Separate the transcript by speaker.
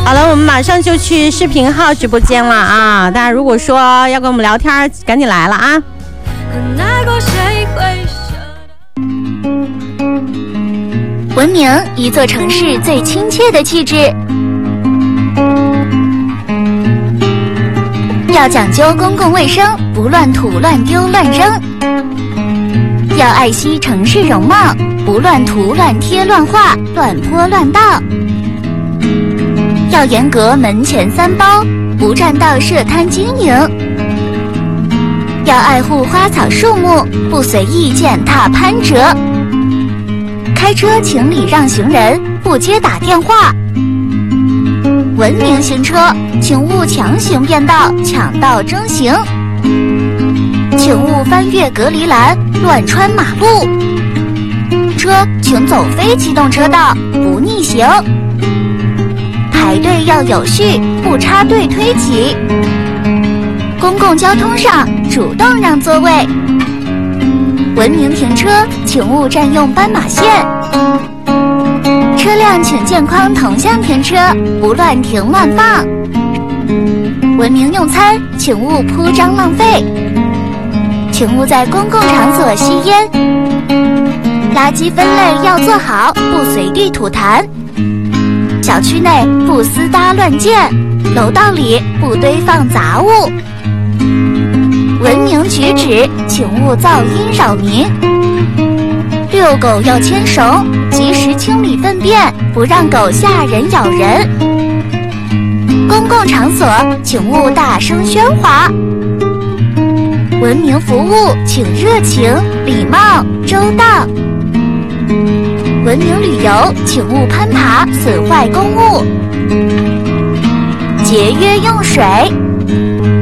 Speaker 1: 好了，我们马上就去视频号直播间了啊！大家如果说要跟我们聊天，赶紧来了啊！
Speaker 2: 文明，一座城市最亲切的气质。要讲究公共卫生，不乱吐、乱丢、乱扔；要爱惜城市容貌，不乱涂、乱贴、乱画、乱泼、乱倒；要严格门前三包，不占道设摊经营；要爱护花草树木，不随意践踏攀折；开车请礼让行人，不接打电话。文明行车，请勿强行变道、抢道争行；请勿翻越隔离栏、乱穿马路。车请走非机动车道，不逆行。排队要有序，不插队推挤。公共交通上主动让座位。文明停车，请勿占用斑马线。车辆请健康同向停车，不乱停乱放。文明用餐，请勿铺张浪费。请勿在公共场所吸烟。垃圾分类要做好，不随地吐痰。小区内不私搭乱建，楼道里不堆放杂物。文明举止，请勿噪音扰民。遛狗要牵绳，及时清理粪便，不让狗吓人咬人。公共场所请勿大声喧哗。文明服务请热情、礼貌、周到。文明旅游请勿攀爬，损坏公物。节约用水。